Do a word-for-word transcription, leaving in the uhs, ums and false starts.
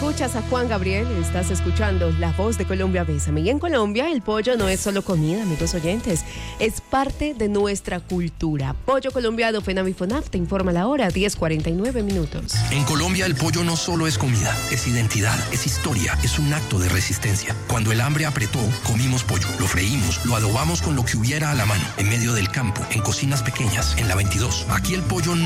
Escuchas a Juan Gabriel, estás escuchando La Voz de Colombia. Bésame. Y en Colombia el pollo no es solo comida, amigos oyentes, es parte de nuestra cultura. Pollo colombiano, FENAVIFONAF te informa la hora, diez cuarenta y nueve minutos. En Colombia el pollo no solo es comida, es identidad, es historia, es un acto de resistencia. Cuando el hambre apretó, comimos pollo, lo freímos, lo adobamos con lo que hubiera a la mano, en medio del campo, en cocinas pequeñas, en la veintidós. Aquí el pollo no